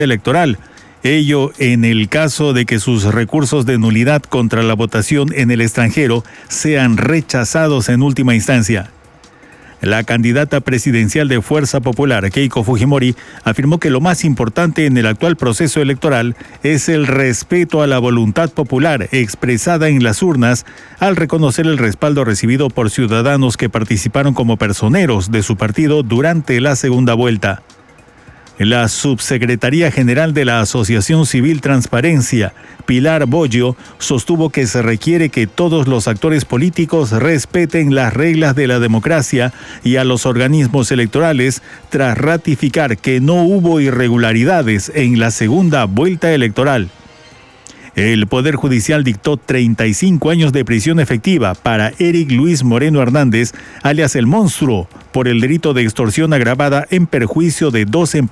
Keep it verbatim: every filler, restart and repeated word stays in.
electoral. Ello en el caso de que sus recursos de nulidad contra la votación en el extranjero sean rechazados en última instancia. La candidata presidencial de Fuerza Popular, Keiko Fujimori, afirmó que lo más importante en el actual proceso electoral es el respeto a la voluntad popular expresada en las urnas, al reconocer el respaldo recibido por ciudadanos que participaron como personeros de su partido durante la segunda vuelta. La subsecretaria general de la Asociación Civil Transparencia, Pilar Bollo, sostuvo que se requiere que todos los actores políticos respeten las reglas de la democracia y a los organismos electorales, tras ratificar que no hubo irregularidades en la segunda vuelta electoral. El Poder Judicial dictó treinta y cinco años de prisión efectiva para Eric Luis Moreno Hernández, alias El Monstruo, por el delito de extorsión agravada en perjuicio de dos empresas.